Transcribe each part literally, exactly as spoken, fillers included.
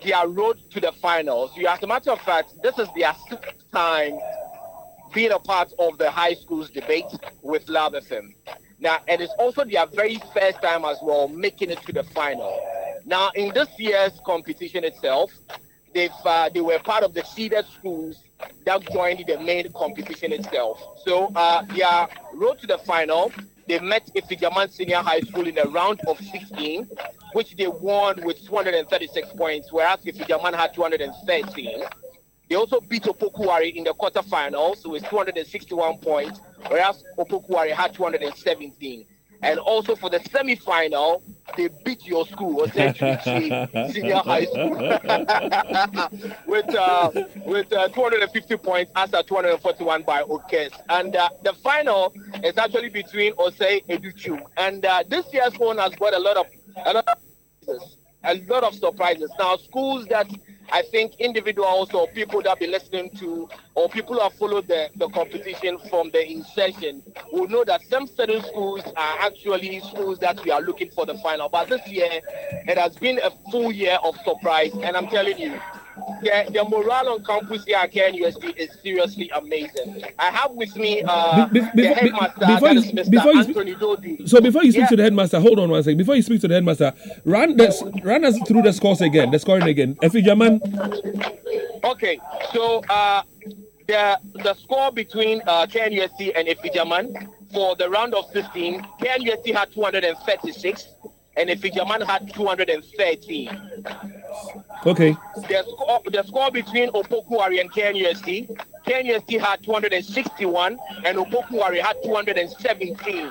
their road to the finals. You, as a matter of fact, this is their sixth time being a part of the high school's debate with Love F M. Now, and it's also their very first time as well making it to the final. Now, in this year's competition itself, they've uh, they were part of the seeded schools that joined the main competition itself. So, uh, their road to the final, they met Ifijaman Senior High School in the round of sixteen, which they won with two hundred thirty-six points, whereas Ifijaman had two hundred thirteen. They also beat Opokuwari in the quarterfinals with two hundred sixty-one points, whereas Opokuwari had two hundred seventeen. And also for the semi-final, they beat your school, Osenchuchi Senior High School, with uh, with uh, two hundred fifty points after two hundred forty-one by Okes. And uh, the final is actually between Osei Educhu. And uh, this year's one has got a lot of a lot of a lot of surprises. Now, schools that I think individuals or people that be listening to or people who have followed the, the competition from the inception will know that some certain schools are actually schools that we are looking for the final. But this year, it has been a full year of surprise. And I'm telling you, the, the morale on campus here at K N U S T is seriously amazing. I have with me uh, be, be, the headmaster, before that you, is Mister before you Anthony Dodu. So before you speak yeah. to the headmaster, hold on one second. Before you speak to the headmaster, run, the, run us through the scores again, the scoring again. Ifijaman. Okay, so uh, the the score between uh, K N U S T and Ifijaman for the round of fifteen, K N U S T had two hundred thirty-six and Ifijaman had two hundred thirteen. Okay. The score, the score between Opokuwari and K N U S T, K N U S T had two hundred sixty-one and Opokuwari had two hundred seventeen.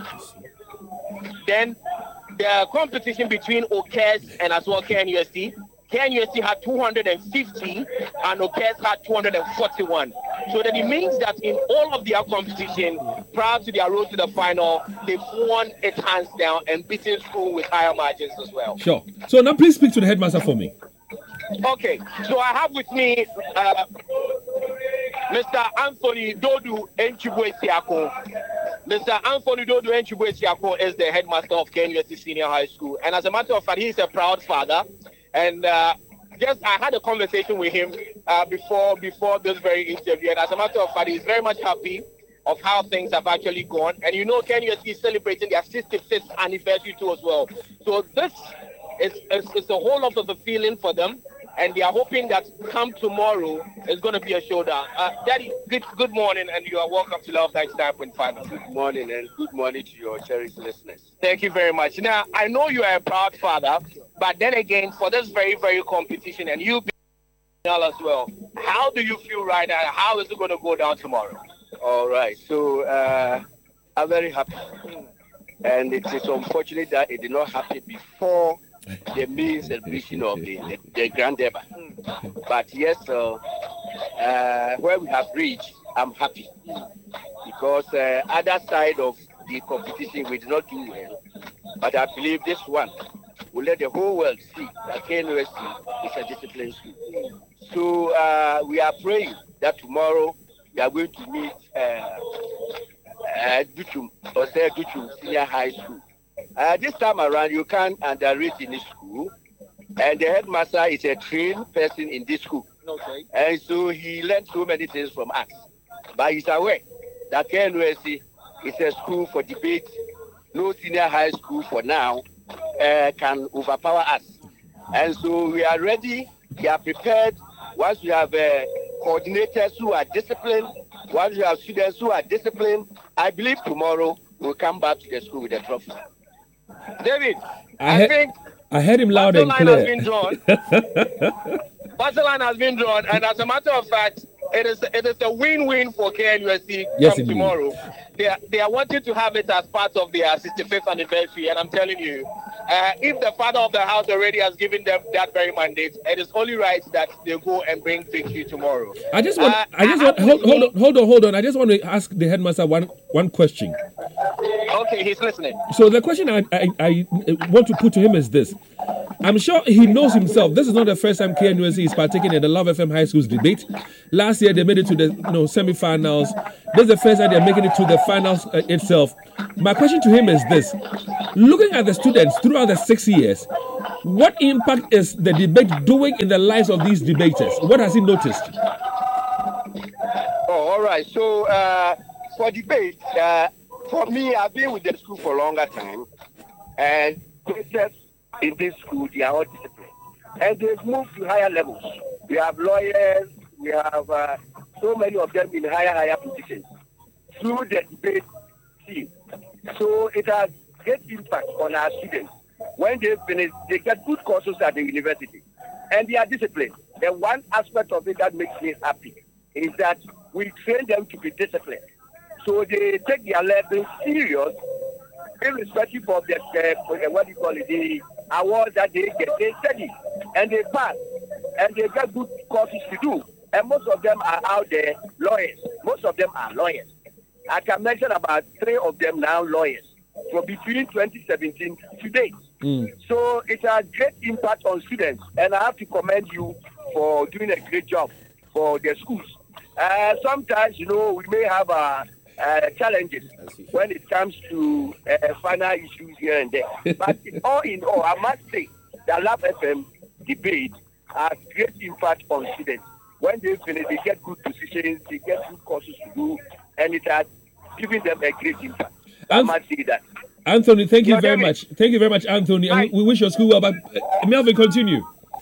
Then the competition between Okes and as well K N U S T, K N U S T had two hundred fifty and Okes had two hundred forty-one. So that it means that in all of their competition, prior to their road to the final, they've won it hands down and beaten school with higher margins as well. Sure. So now please speak to the headmaster for me. Okay. So I have with me uh, Mister Anthony Dodu Enchibwe-Siako. Mister Anthony Dodu Enchibwe-Siako is the headmaster of K N U S T Senior High School. And as a matter of fact, he is a proud father. And uh, just I had a conversation with him uh, before before this very interview. And as a matter of fact, he's very much happy of how things have actually gone. And you know, K N U S T is celebrating their sixty-fifth anniversary too as well. So this is, is, is a whole lot of a feeling for them. And they are hoping that come tomorrow is going to be a showdown. Uh, Daddy, good good morning, and you are welcome to Love ninety-nine point five. Good morning, and good morning to your cherished listeners. Thank you very much. Now, I know you are a proud father, but then again, for this very, very competition, and you being as well, how do you feel right now? How is it going to go down tomorrow? All right, so uh, I'm very happy. And it is unfortunate that it did not happen before the main celebration of the, the, the Grand Deba. But yes, uh, uh, where we have reached, I'm happy. Because uh, other side of the competition, we did not do well. But I believe this one will let the whole world see that K N U S T is a disciplined school. So uh, we are praying that tomorrow we are going to meet uh, uh, Duchum, or say Duchum Senior High School. Uh, this time around, you can't underrate in this school. And the headmaster is a trained person in this school. Okay. And so he learned so many things from us. But he's aware that K N U S T is a school for debate. No senior high school for now uh, can overpower us. And so we are ready. We are prepared. Once we have uh, coordinators who are disciplined, once we have students who are disciplined, I believe tomorrow we'll come back to the school with a trophy. David, I, I he- think I heard him loud and battle line has clear. been drawn. Battle line has been drawn, and as a matter of fact, it is it is a win-win for K N U S T Yes, come indeed. tomorrow. They are, they are wanting to have it as part of their sixty-fifth anniversary, and I'm telling you, uh, if the father of the house already has given them that very mandate, it is only right that they go and bring victory tomorrow. I just want, Uh, I just I want, have hold, with hold me- on, hold on, hold on. I just want to ask the headmaster one, one question. Okay, he's listening. So the question I, I, I want to put to him is this: I'm sure he knows himself. This is not the first time K N U S C is partaking in the Love F M High Schools debate. Last year, they made it to the you know, semi-finals. This is the first time they're making it to the finals uh, itself. My question to him is this. Looking at the students throughout the six years, what impact is the debate doing in the lives of these debaters? What has he noticed? Oh, all right. So, uh, for debate, uh, for me, I've been with the school for a longer time. And teachers in this school, they are all disciplined. And they've moved to higher levels. We have lawyers, we have uh, so many of them in higher, higher positions through the debate team. So it has great impact on our students. When they finish, they get good courses at the university. And they are disciplined. The one aspect of it that makes me happy is that we train them to be disciplined. So they take their lessons serious, irrespective of the, uh, what do you call it, the awards that they get. They study and they pass and they get good courses to do. And most of them are out there lawyers. Most of them are lawyers. I can mention about three of them now lawyers from between twenty seventeen to date. Mm. So it has great impact on students, and I have to commend you for doing a great job for the schools. Uh, sometimes, you know, we may have uh, uh, challenges when it comes to uh, final issues here and there. But all in all, I must say that Love F M debate has great impact on students. When they finish, they get good positions, they get good courses to do, and it has given them a great impact. I Anth- must say that. Anthony, thank you Yeah, very David. much. Thank you very much, Anthony. And Right. we wish your school well. But uh, Melvin, continue.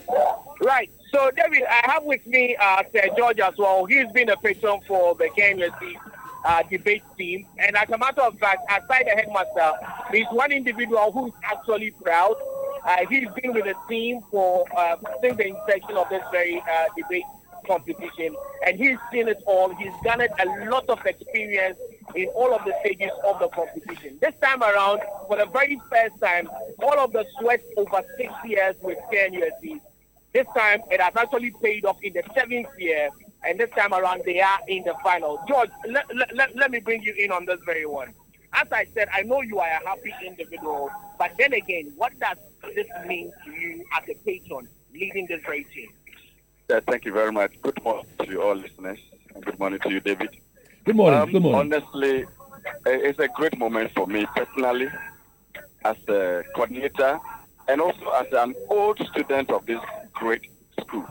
Right. So, David, I have with me uh, Sir George as well. He's been a patron for the K N U S C uh, debate team. And as a matter of fact, aside the headmaster, he's one individual who's actually proud. Uh, he's been with the team for uh, since the inception of this very uh, debate competition, and he's seen it all. He's garnered a lot of experience in all of the stages of the competition. This time around, for the very first time, all of the sweat over six years with K N U S C, this time it has actually paid off in the seventh year, and this time around they are in the final. George, let, let, let me bring you in on this very one. As I said, I know you are a happy individual, but then again, what does this mean to you as a patron leading this very team? Uh, thank you very much. Good morning to all listeners. And good morning to you, David. Good morning. Um, Good morning. Honestly, uh, it's a great moment for me personally, as a coordinator, and also as an old student of this great school.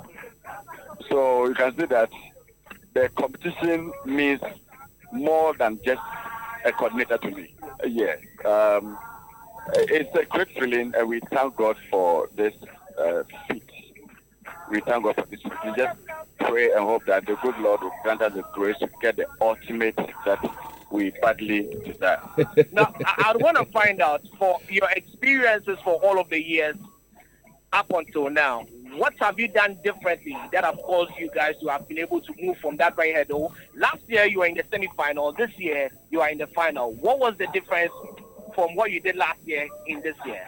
So you can see that the competition means more than just a coordinator to me. Uh, yeah. Um, it's a great feeling, and we thank God for this uh, feat. We thank God for this. We just pray and hope that the good Lord will grant us the grace to get the ultimate that we badly desire. Now, I, I want to find out, for your experiences for all of the years up until now, what have you done differently that have caused you guys to have been able to move from that very hurdle? Last year, you were in the semi-final. This year, you are in the final. What was the difference from what you did last year in this year?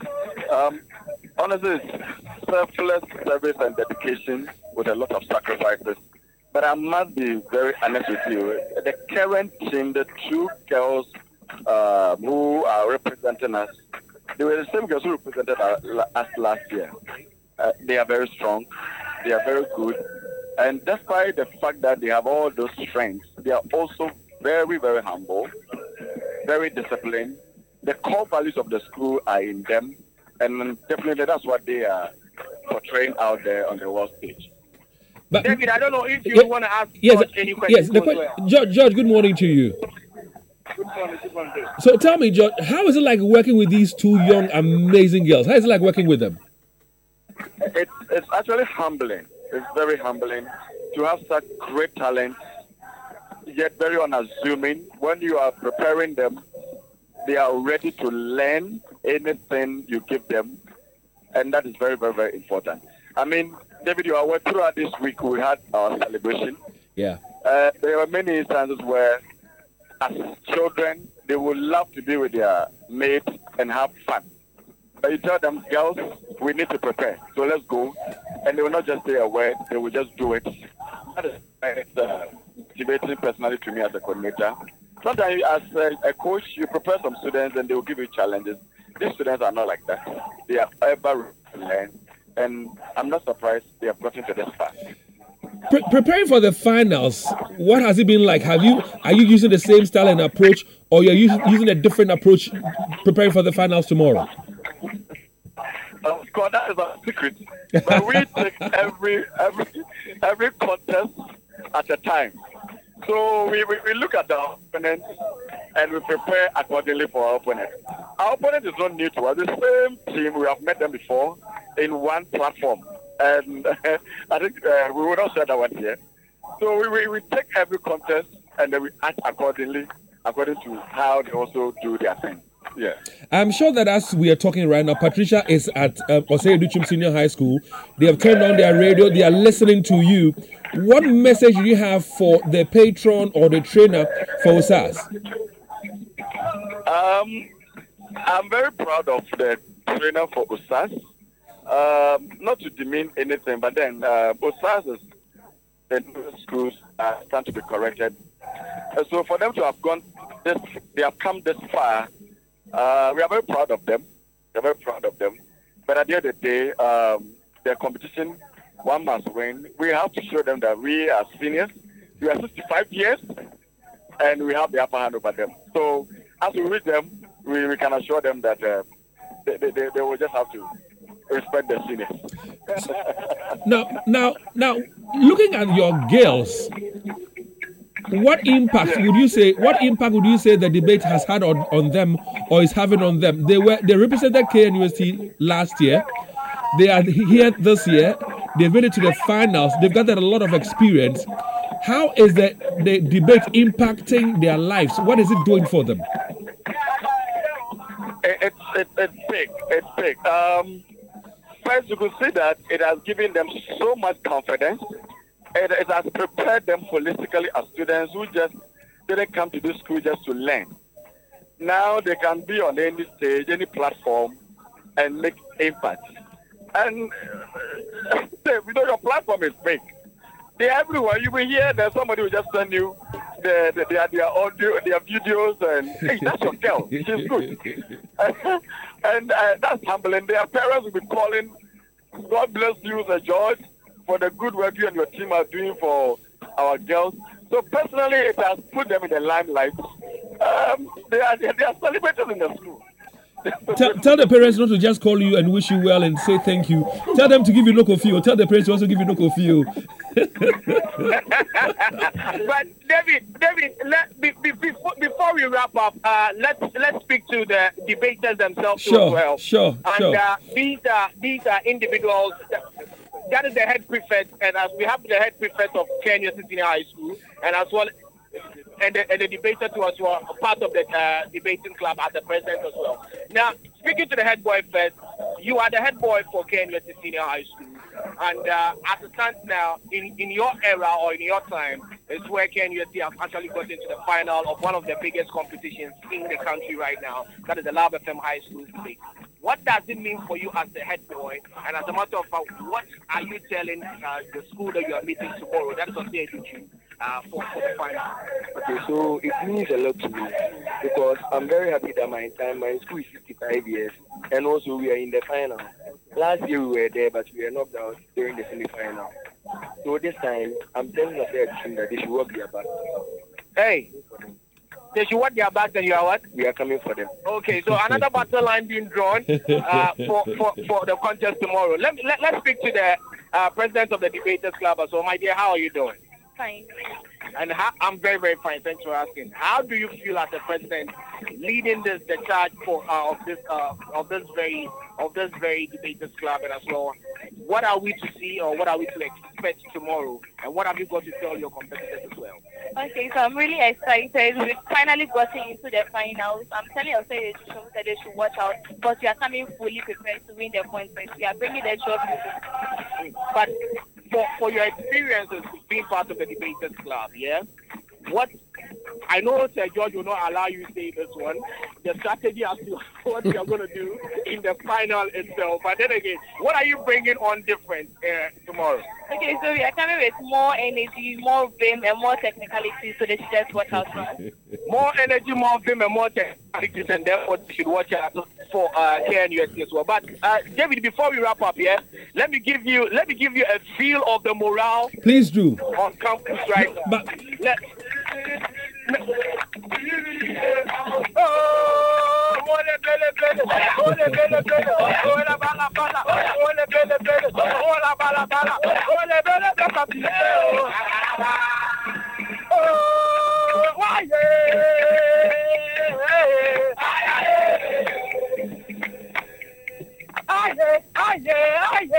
Um, honestly, it's selfless service and dedication with a lot of sacrifices. But I must be very honest with you. The current team, the two girls uh, who are representing us, they were the same girls who represented us last year. Uh, they are very strong. They are very good. And despite the fact that they have all those strengths, they are also very, very humble, very disciplined. The core values of the school are in them, and definitely that's what they are portraying out there on the world stage. But, David, I don't know if you yeah, want to ask yes, George any questions. yes. The que- George, George, good morning to you. Good morning, good morning. So tell me, George, how is it like working with these two young, amazing girls? How is it like working with them? It's, it's actually humbling. It's very humbling to have such great talent, yet very unassuming. When you are preparing them, they are ready to learn anything you give them, and that is very, very, very important. I mean, David, you are aware, throughout this week we had our celebration. Yeah. Uh, there were many instances where, as children, they would love to be with their mates and have fun. But you tell them, girls, we need to prepare, so let's go. And they will not just say a word, they will just do it. That is it's, uh, motivating personally to me as a coordinator. Sometimes as a, a coach, you prepare some students and they will give you challenges. These students are not like that. They are ever learn. And I'm not surprised they have gotten to this far. Pre- preparing for the finals, what has it been like? Have you are you using the same style and approach, or you're using, using a different approach preparing for the finals tomorrow? Of course, that is our secret. But we take every every every contest at a time. So we, we, we look at our opponent and we prepare accordingly for our opponent. Our opponent is not new to us. The same team, we have met them before in one platform. And uh, I think uh, we will not say that one here. So we, we, we take every contest and then we act accordingly, according to how they also do their thing. Yeah. I'm sure that as we are talking right now, Patricia is at uh, Osei Duchum Senior High School. They have turned on their radio. They are listening to you. What message do you have for the patron or the trainer for O S A S? Um, I'm very proud of the trainer for O S A S. Um, not to demean anything, but then uh, O S A S is the new schools are starting to be corrected. And so for them to have gone this, they have come this far. Uh, we are very proud of them. We are very proud of them. But at the end of the day, um, their competition, one must win. We have to show them that we are seniors. We are sixty-five years, and we have the upper hand over them. So as we reach them, we, we can assure them that uh, they, they, they will just have to respect the seniors. now, now, now, looking at your girls, what impact would you say? What impact would you say the debate has had on, on them, or is having on them? They were they represented K N U S T last year. They are here this year. They've made it to the finals. They've gathered a lot of experience. How is the, the debate impacting their lives? What is it doing for them? It's it, it's big. It's big. Um, first, you could see that it has given them so much confidence. It, it has prepared them holistically as students who just didn't come to this school just to learn. Now they can be on any stage, any platform, and make impact. And uh, you know, your platform is big. They're everywhere. You will hear that somebody will just send you their, their, their, their audio, their videos, and hey, that's your girl. She's good. and uh, that's humbling. Their parents will be calling, God bless you, Sir George, for the good work you and your team are doing for our girls. So personally, it has put them in the limelight. Um, they are they are celebrated in the school. Tell, tell the parents not to just call you and wish you well and say thank you. Tell them to give you local feel. Tell the parents to also give you local feel. But David, David, let, be, be, before, before we wrap up, uh, let's let's speak to the debaters themselves sure, as well. Sure, and, sure. Uh, these are these are individuals. That, that is the head prefect, and as we have the head prefect of K N U S T Senior High School, and as well. And the, and the debater to us who are part of the uh, debating club as the president as well. Now, speaking to the head boy first, you are the head boy for K N U S T Senior High School. And uh, as it stands now, in, in your era or in your time, is where K N U S T has actually got into the final of one of the biggest competitions in the country right now. That is the Love F M High School debate. What does it mean for you as the head boy? And as a matter of fact, what are you telling uh, the school that you are meeting tomorrow? That is on the Uh, for, for the final. Okay, so it means a lot to me because I'm very happy that my time, my school is fifty-five years, and also we are in the final. Last year we were there, but we were knocked out during the semi-final. So this time, I'm telling the team that they should work their back. Hey, they should work their back, and you are what? We are coming for them. Okay, so another battle line being drawn uh, for, for, for the contest tomorrow. Let, let, let's speak to the uh, president of the Debaters Club. So, my dear, how are you doing? Fine. And how, I'm very, very fine. Thanks for asking. How do you feel as the president leading this the charge for uh, of this uh, of this very of this very debaters club and as well? What are we to see or what are we to expect tomorrow? And what have you got to tell your competitors as well? Okay, so I'm really excited. We've finally gotten into the finals. I'm telling you, say that they should watch out because we are coming fully prepared to win the points. We are bringing the trophy. But for for your experiences being part of the debaters club, yeah, what I know Sir George will not allow you to say this one. The strategy as to what you are going to do in the final itself. But then again, what are you bringing on different uh, tomorrow? Okay, so we are coming with more energy, more vim, and more technicality. So they should just watch out for us. More energy, more vim, and more technicalities, and therefore they should watch out. for uh, K N U S T as well. But uh, David, before we wrap up, yeah, let me give you let me give you a feel of the morale. Please do. On campus right now. But let, oh, what a bele bele, what a bele bele, what a bala bala, what a bele bele, what a bala bala, what a bele bele. Oh, why? Aye, aye, aye,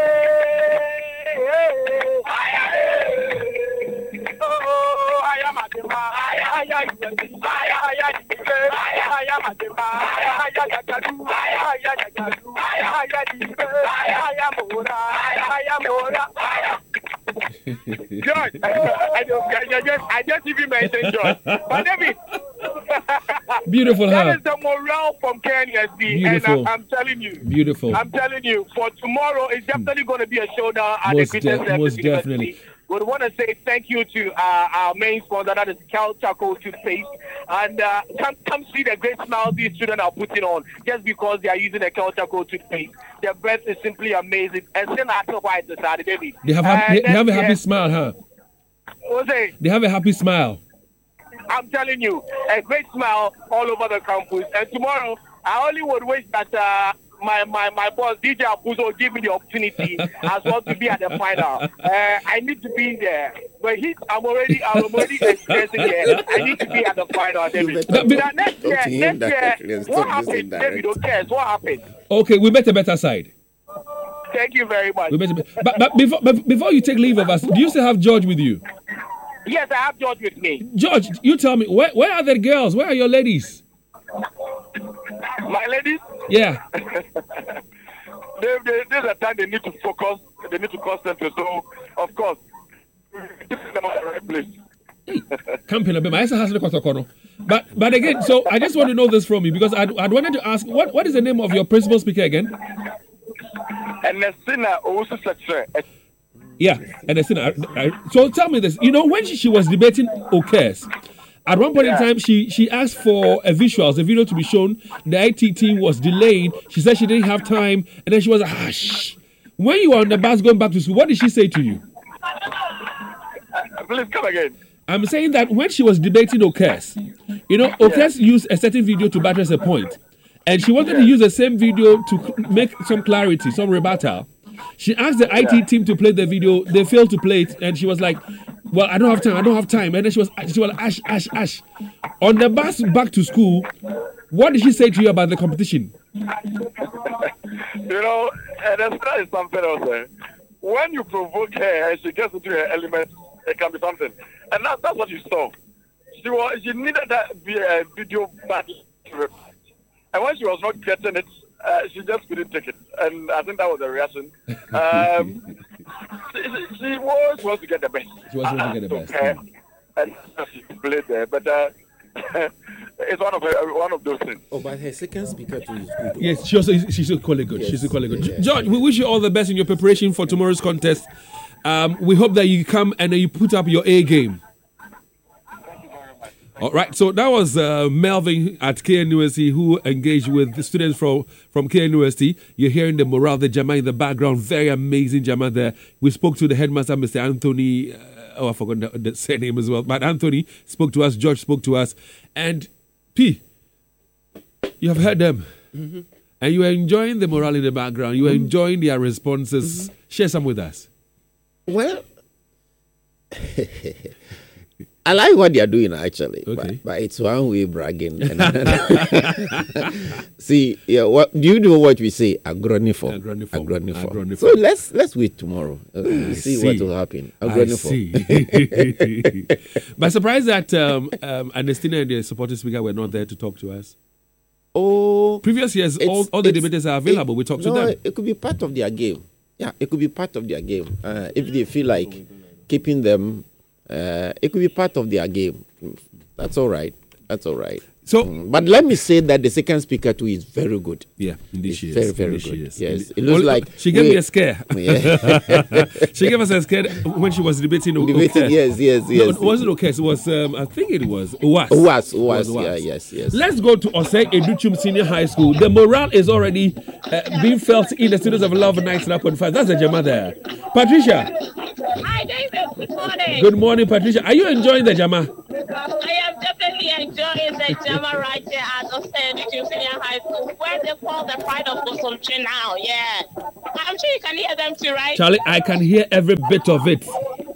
oh, I am a dema, I am a dema, I am a dema, I am a dema, I am a gadu, I am a gadu, I am a dema, I am ora, I am ora. George, I just, I just, I just even mentioned George, but David. Beautiful, that huh? is the morale from K N U S T, Beautiful. and I'm, I'm telling you, Beautiful. I'm telling you, for tomorrow, it's definitely going to be a showdown at Most the de- Christian most Service definitely. University. We want to say thank you to uh, our main sponsor, that is Cal Charcoal Toothpaste, and uh, come come see the great smile these students are putting on just because they are using the Cal Charcoal Toothpaste. Their breath is simply amazing, and still not so white this Saturday. They have, hap- And they, they have a then, happy yeah, smile, huh? what's it? They have a happy smile. I'm telling you, a great smile all over the campus. And tomorrow, I only would wish that uh, my, my, my boss, D J Abuzo, give me the opportunity as well to be at the final. Uh, I need to be there. But he, I'm already I'm already experiencing it. I need to be at the final, David. But- Now, next year, Talk to him next directly year, and what stop happened, using David? direct. Who cares? What happened? Okay, we met a better side. Thank you very much. We met a be- but, but, before, but before you take leave of us, do you still have George with you? Yes, I have George with me. George, you tell me, where, where are the girls? Where are your ladies? My ladies, Yeah. they, they, there's a time they need to focus, they need to concentrate. So, of course, this is not the right place. Camping a bit. My answer has to go. But but again, so I just want to know this from you because I'd, I'd wanted to ask, what, what is the name of your principal speaker again? And the sinner also success. Yeah, and I said, I, I, so tell me this. You know, when she, she was debating Okes, at one point in time, she, she asked for a visuals, a video to be shown. The I T team was delayed. She said she didn't have time, and then she was like, ah, shh. When you were on the bus going back to school, what did she say to you? Please come again. I'm saying that when she was debating Okes, you know, Okes used a certain video to buttress a point, and she wanted to use the same video to make some clarity, some rebuttal. She asked the I T team to play the video. They failed to play it, and she was like, "Well, I don't have time. I don't have time." And then she was, she was like, "Ash, ash, ash." On the bus back to school, what did she say to you about the competition? You know, and that is something else. Eh? When you provoke her and she gets into her element, it can be something. And that, that's what you saw. She was she needed that uh, video badly. And when she was not getting it, uh, she just couldn't take it. And I think that was the reaction. Um, she, she, she always wants to get the best. She always wants to get the best. Her, and she played there. But uh, it's one of her, one of those things. Oh, but her second speaker too is good. Yes, she also she's equally good. Yes, She's equally good. yes. George, we wish you all the best in your preparation for tomorrow's contest. Um, we hope that you come and you put up your A game. All right, so that was uh, Melvin at K N U S T who engaged with the students from, from K N U S T. You're hearing the morale, the Jama in the background, very amazing Jama there. We spoke to the headmaster, Mister Anthony, uh, oh, I forgot the, the surname as well, but Anthony spoke to us, George spoke to us, and P, you have heard them. Mm-hmm. And you are enjoying the morale in the background. You are mm-hmm. enjoying their responses. Mm-hmm. Share some with us. Well, I like what they are doing actually, Okay. but, but it's one way bragging. See, yeah, what do you know what we say? Agroniform. Agroniform. Agroniform. Agroniform. So let's let's wait tomorrow. Uh, we'll see, see. what will happen. I Agroniform. see. But surprised that um, um, Ernestina and the supporting speaker were not there to talk to us. Oh, Previous years, all, it's- all the it's- debaters are available. it- we talk no, to them. It could be part of their game. Yeah, it could be part of their game. Uh, if they feel like keeping them, uh, it could be part of their game. That's all right. That's all right. So, Mm, but let me say that the second speaker too is very good. Yeah, indeed It's she is. very, very Indeed she good. is. Yes, Indeed. it looks Well, like she gave we- me a scare. Yeah. She gave us a scare when she was debating. Debating, okay. yes, yes, No, yes. it wasn't okay. It was, um, I think it was Uwas. Uwas, It Uwas, Uwas. yeah, yes, yes. Let's go to Osei Educhum Senior High School. The morale is already uh, being felt in the students of Love ninety-nine point five. That's the Jama there. Patricia. Hi, David. Good morning. Good morning, Patricia. Are you enjoying the Jama? I am definitely enjoying the Jama right here at Osei Educhum Senior High School, where they call the pride of Bosomchi now. Yeah. I'm sure you can hear them too, right? Charlie, I can hear every bit of it.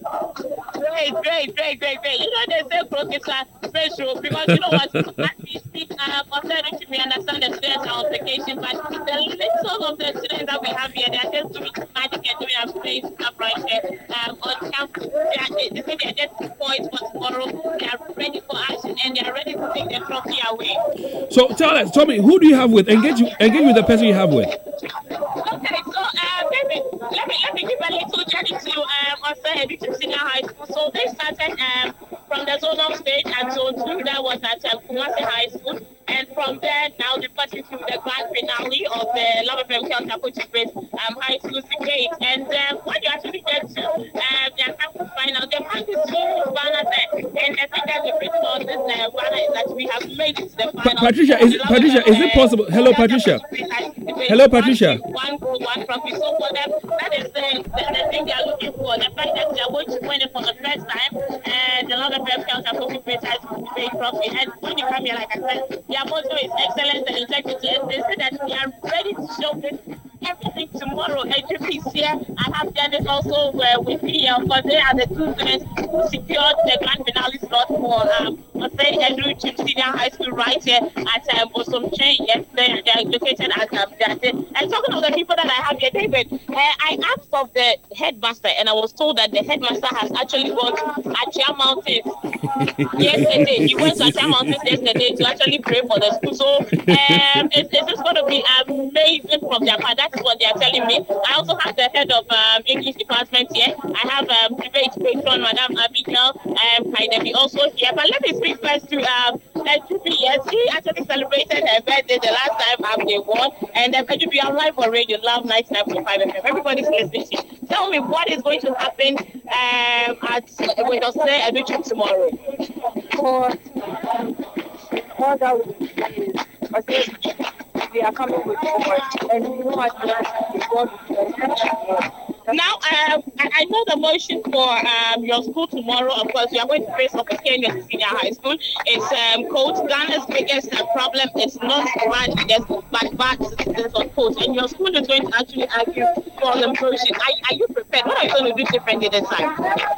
Great, great, great, great, great. You know, they say growth is a special because you know what? As we speak, uh, Osei Educhum, we understand the students are on vacation, but the little of the students that we have here, they are just doing magic and doing amazing stuff right here um, on campus. They are, they, they say they are just poised for tomorrow. They are ready for action and they are ready to take the trophy away. So tell us, tell me, who do you have with? Engage, engage with the person you have with. Okay, so uh, David, let me let me give a little journey to um Osei Educhum Senior High School. So they started um from the zonal stage and zone two that was at um, Kumasi High School, and from there now departing to the grand finale of the Love F M Kelta Kuchipet um High School debate. And um, when you actually get to um their campus final, they have this huge banner there, and I think that the principal of this uh, banner is that we have made it to the Pa- final. Patricia, is it, Patricia, is it possible? Hello, Patricia. Hello, Patricia. One goal, one trophy. So for them, that is the, the, the thing they are looking for. The fact that they are going to win it for the first time, and the Lord of them counts are going to be has great trophy. And when you come here, like I said, their motto is excellence and integrity. And they say that they are ready to show this everything tomorrow. A G P is here. I have Dennis also uh, with me here, because they are the two students who secured the grand finale slot for um, Osei Educhum Senior High School right here at um, Bosomchi. Yes, they are located at um, Dase. And talking of the people that I have here, David, uh, I asked of the headmaster, and I was told that the headmaster has actually gone to Achia Mountains yesterday. He went to Achia Mountains yesterday to actually pray for the school. So um, it, it is going to be amazing from their part. That is what they are telling me. I also have the head of um, English department here. I have um, debate patron, Madam Abigail um, Kaidebi also here. But let me speak first to um, N G P. Yes, she actually celebrated her birthday the last time um, they won. And um, N G P, I'm live on radio, Love ninety-nine point five F M. Everybody's listening to you. Tell me what is going to happen um, at with Osei Educhum tomorrow. For what that would be is, I said, we are coming with forward, and we know what Now, um, I, I know the motion for um, your school tomorrow. Of course, you are going to face Office Kenya Senior High School. It's um, Coach Ghana's biggest uh, problem. It's not bad, yes, but bad citizens on coach. And your school is going to actually argue for the motion. Are, are you prepared? What are you going to do differently this time?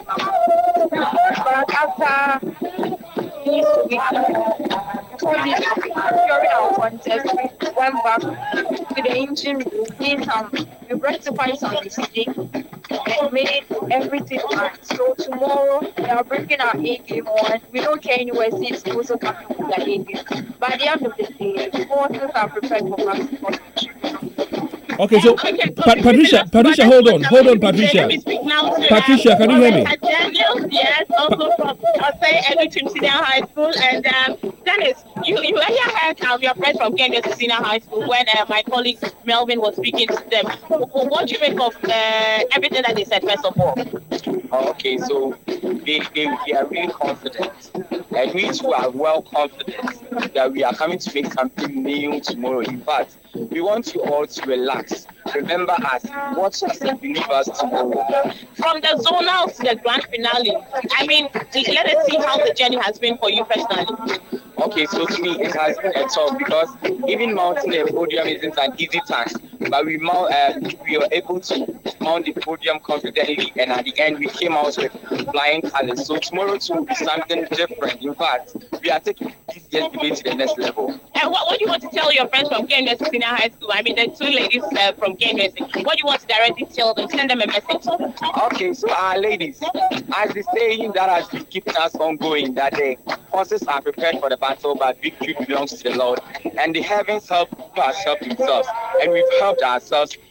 But after these weeks, during our contest, we went back to the engine room, did some, we rectified some mistakes, and made everything right. So tomorrow, we are bringing our A game on. We don't care anywhere, it's also coming with the A game. By the end of the day, the forces are prepared for basketball. Okay, so Pa- Patricia, Patricia, hold on, hold on, Patricia. Patricia, can you hear me? Daniel, yes, also from Osei Educhum Senior High School, and um, Dennis, you you earlier heard um, your friend from Kenya Senior High School when uh, my colleague Melvin was speaking to them. What do you make of uh, everything that they said? First of all, Oh, okay, so they, they, they are really confident. And we too are well confident that we are coming to make something new tomorrow. In fact, we want you all to relax. Remember us, watch us and believe us tomorrow. from the zonal to the grand finale, I mean, let us see how the journey has been for you personally. Okay, so to me, it has been a tough because even mounting the podium isn't an easy task. But we mount, uh, we were able to mount the podium confidently, and at the end, we came out with flying colors. So tomorrow too will be something different. In fact, we are taking this year's debate to the next level. And what, what do you want to tell your friends from Kenya Senior High School? I mean, the two ladies uh, from Kenya. What do you want to directly tell them? Send them a message. Okay, so our ladies, as the saying that has been keeping us ongoing, that the forces are prepared for the battle, but victory belongs to the Lord. And the heavens help us help themselves, and we've helped ourselves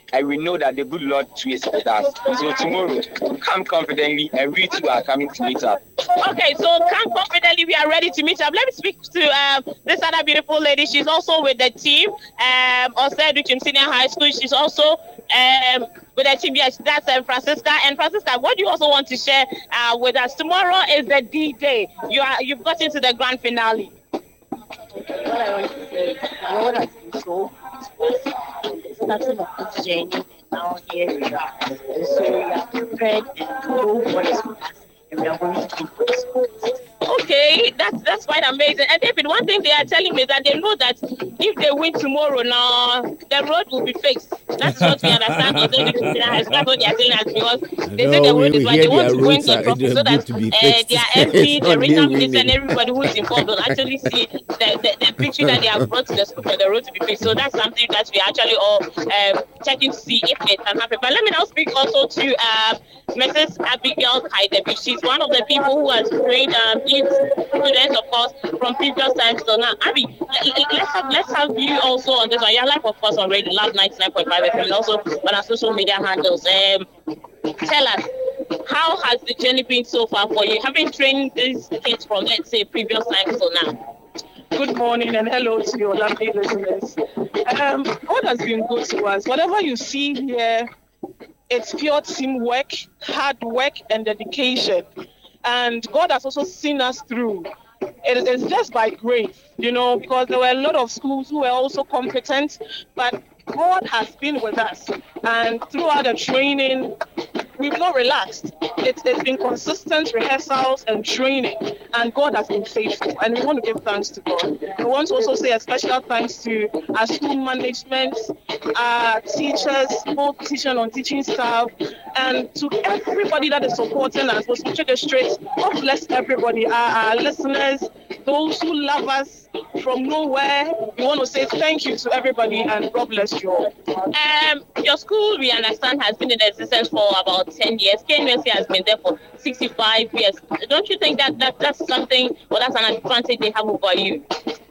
and we know that the good Lord too is with us. So tomorrow, come confidently, and we too are coming to meet up. Okay, so come confidently, we are ready to meet up. Let me speak to um, this other beautiful lady. She's also with the team, um, Ose Educhim Senior High School. She's also um, with the team. Yes, that's um, Francisca. And Francisca, what do you also want to share uh, with us? Tomorrow is the D-Day. You are, you've got into the grand finale. What I want to say, God has been so starting of this journey, and now here we are. And so we are prepared and know what is with us, and we are going to do this. Okay, that's that's quite amazing. And David, one thing they are telling me is that they know that if they win tomorrow, now the road will be fixed. That's what we understand. That's what they are telling us, because they No, say the road we is will like hear they want their to win roads the are- trophy, they're so that good to be uh, fixed. their M P, It's the only regional minister, winning. and everybody who is involved will actually see the, the, the picture that they have brought to the school for the road to be fixed. So that's something that we actually all um, checking to see if it can happen. But let me now speak also to uh, Missus Abigail Kaidebi. She's one of the people who has trained um, these students, of course, from previous times. So now, Abby, let's have, let's have you also on this one. You're live, of course, already, Love ninety-nine point five F M, and also on our social media handles. Um, tell us, how has the journey been so far for you? Having trained these kids from, let's say, previous times to now? Good morning and hello to your lovely listeners. Um, God has been good to us. Whatever you see here, it's pure teamwork, hard work, and dedication. And God has also seen us through. It is just by grace, you know, because there were a lot of schools who were also competent, but God has been with us. And throughout the training, we've not relaxed. It's, it's been consistent rehearsals and training, and God has been faithful. And we want to give thanks to God. We want to also say a special thanks to our school management, our teachers, both teaching and non-teaching staff, and to everybody that is supporting us. Was such a straight. God bless everybody, our, our listeners, those who love us from nowhere. We want to say thank you to everybody, and God bless you all. Um, your school, we understand, has been in existence for about ten years. K N U S C has been there for sixty-five years. Don't you think that, that that's something, or that's an advantage they have over you?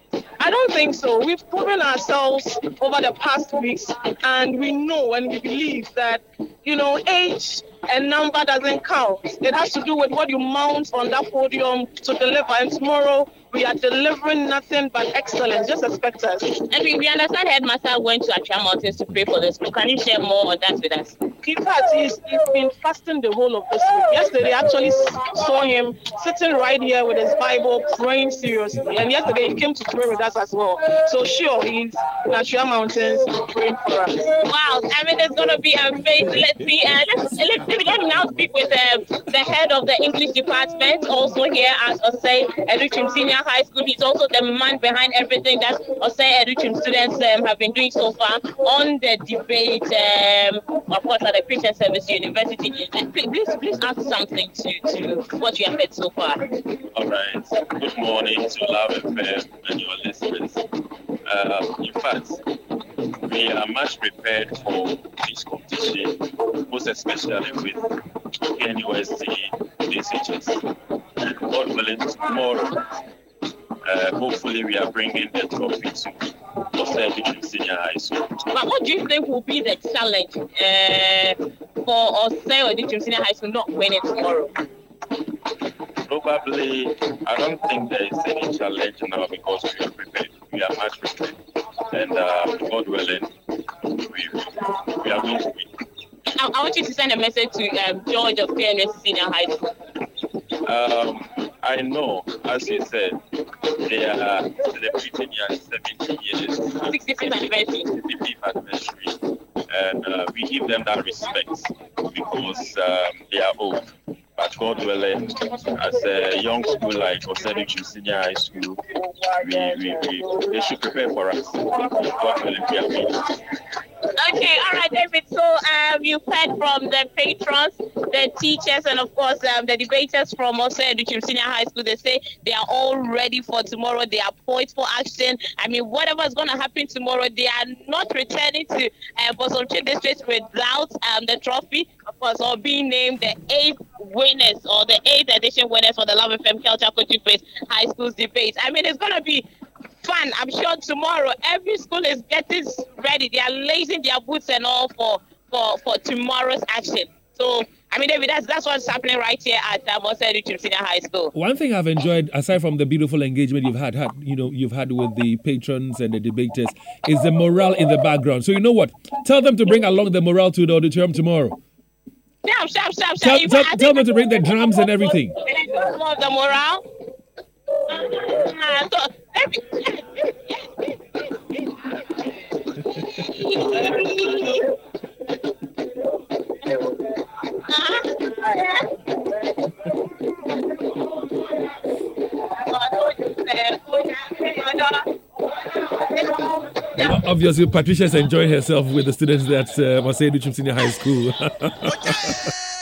I don't think so. We've proven ourselves over the past weeks, and we know and we believe that, you know, age and number doesn't count. It has to do with what you mount on that podium to deliver. And tomorrow, we are delivering nothing but excellence. Just expect us. And we, we understand Headmaster went to Achia Mountains to pray for the school. Can you share more on that with us? In fact, he's, he's been fasting the whole of this week. Yesterday, I actually saw him sitting right here with his Bible, praying seriously. And yesterday, he came to pray with us as well. So sure, he's in Achia Mountains praying for us. Wow, I mean, it's going to be amazing. Let's see. Uh, let's, let's, let me now speak with um, the head of the English department, also here at Ose Educhim Senior High School. He's also the man behind everything that Ose Educhim students um, have been doing so far on the debate, um, of course, at the Christian Service University. Uh, please, please, please add something to, to what you have heard so far. All right. Good morning to Love F M and your listeners. Uh, in fact, we are much prepared for this competition, most especially with K N U S C D C H S. And God willing, tomorrow, uh, hopefully we are bringing the trophy to Ose Educhim Senior High School. But what do you think will be the challenge uh, for Ose Educhim Senior High School not winning tomorrow? Probably, I don't think there is any challenge now because we are prepared. We are much prepared. And uh, God willing, we, we are going to win. I, I want you to send a message to um, George of K N U S C Senior High School. Um, I know, as you said, they are celebrating their seventy years, sixty-fifth anniversary. sixty-fifth anniversary, and uh, we give them that respect because um, they are old. But God willing, as a young school like Ose Educhim Senior High School, we, we, we, they should prepare for us. God willing, we are winning. Okay, all right, David. So um, you've heard from the patrons, the teachers, and of course um, the debaters from Ose Educhim Senior High School. They say they are all ready for tomorrow. They are poised for action. I mean, whatever is going to happen tomorrow, they are not returning to uh, Bosomchi District without um, the trophy, of course, or being named the eighth winners or the eighth edition winners for the Love F M Culture Coaching Face High Schools debate. I mean, it's going to be fun. I'm sure tomorrow every school is getting ready. They are lacing their boots and all for for, for tomorrow's action. So, I mean, David, that's that's what's happening right here at uh, Monster Richard Senior High School. One thing I've enjoyed, aside from the beautiful engagement you've had, had, you know, you've had with the patrons and the debaters, is the morale in the background. So you know what? Tell them to bring along the morale to the auditorium tomorrow. Sharp, sharp, sharp, sharp. Tell, tell, tell them to bring the drums and everything. More of the morale. Uh, so, every, Obviously, Patricia's enjoying herself with the students at uh, Masai Duchim Senior High School.